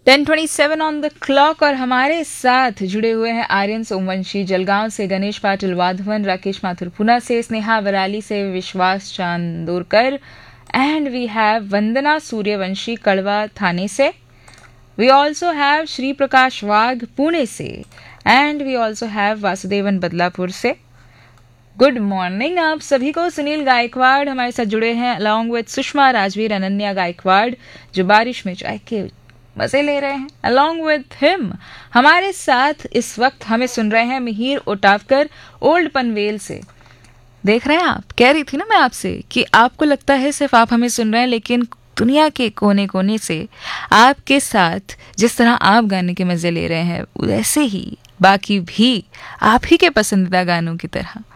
10:27 on the clock और हमारे साथ जुड़े हुए हैं आर्यन सोमवंशी जलगांव से, गणेश पाटिल वाधवन, राकेश माथुर पुना से, स्नेहा वराली से, विश्वास चांदोरकर, एंड वी हैव वंदना सूर्यवंशी कड़वा थाने से. We also have Shri Prakash वाघ पुणे से, and we also have Vasudevan Badlapur से. गुड मॉर्निंग आप सभी को. सुनील गायकवाड़ हमारे साथ जुड़े हैं अलॉन्ग विद सुषमा राजवीर, अनन्या गायकवाड़ जो बारिश में चाय के मजे ले रहे हैं. अलॉन्ग विद हिम हमारे साथ इस वक्त हमें सुन रहे हैं मिहिर ओटावकर ओल्ड पनवेल से. देख रहे हैं आप, कह रही थी ना मैं आपसे कि आपको लगता है सिर्फ आप हमें सुन रहे हैं, लेकिन दुनिया के कोने कोने से आपके साथ जिस तरह आप गाने के मजे ले रहे हैं वैसे ही बाकी भी आप ही के पसंदीदा गानों की तरह